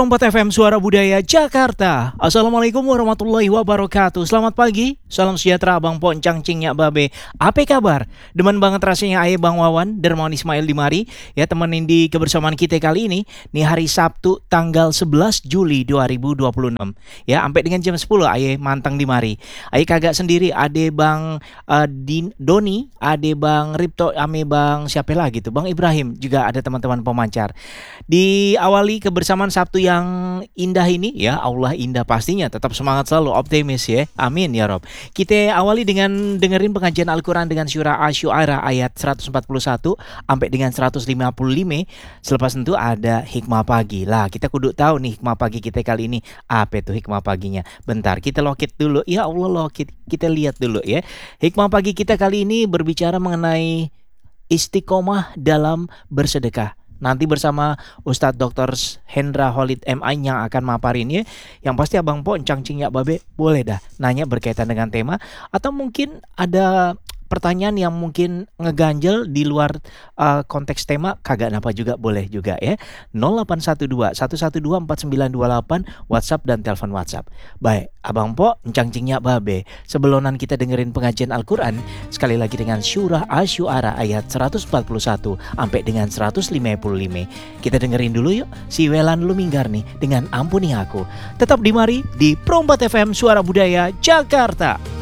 4 FM Suara Budaya Jakarta. Assalamualaikum warahmatullahi wabarakatuh. Selamat pagi, salam sejahtera Bang Poncang Cingnya Babe. Apa kabar? Demen banget rasanya Aye Bang Wawan, Dermawan Ismail di mari. Ya temenin di kebersamaan kita kali ini. Nih hari Sabtu tanggal 11 Juli 2026. Ya sampai dengan jam 10 Aye mantang di mari. Aye kagak sendiri, ade Bang Doni, ade Bang Ripto, ame Bang siapa lagi tuh? Bang Ibrahim, juga ada teman-teman pemancar. Diawali kebersamaan Sabtu yang indah ini, ya Allah indah pastinya, tetap semangat selalu, optimis ya, amin ya Rob. Kita awali dengan dengerin pengajian Al-Quran dengan surah Asy-Syu'ara ayat 141 sampai dengan 155. Selepas itu ada hikmah pagi. Lah kita kudu tahu nih hikmah pagi kita kali ini apa itu hikmah paginya. Bentar kita lokit dulu, ya Allah lokit, kita lihat dulu ya. Hikmah pagi kita kali ini berbicara mengenai istiqomah dalam bersedekah. Nanti bersama Ustadz Dr. Hendra Holid MI yang akan maparin ya. Yang pasti Abang Poncang Cingnya Babe boleh dah nanya berkaitan dengan tema. Atau mungkin ada pertanyaan yang mungkin ngeganjel di luar konteks tema, kagak napa juga boleh juga ya. 0812 112 4928 WhatsApp dan telepon WhatsApp. Baik, Abang Po, Encang Cingnya Babe. Sebelonan kita dengerin pengajian Al-Quran, sekali lagi dengan surah Asy-Syu'ara ayat 141 sampai dengan 155. Kita dengerin dulu yuk, si Welan lu minggar nih dengan Ampuni Aku. Tetap di mari di Pro 4 FM Suara Budaya Jakarta.